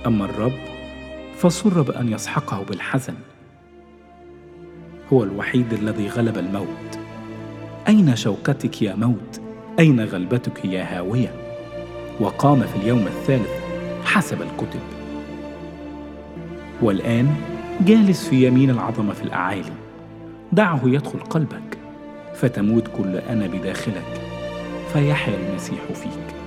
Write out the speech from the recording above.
أما الرب فسر بأن يسحقه بالحزن. هو الوحيد الذي غلب الموت. أين شوكتك يا موت؟ أين غلبتك يا هاوية؟ وقام في اليوم الثالث حسب الكتب. والآن جالس في يمين العظمة في الأعالي. دعه يدخل قلبك فتموت كل أنا بداخلك، فيحيا المسيح فيك.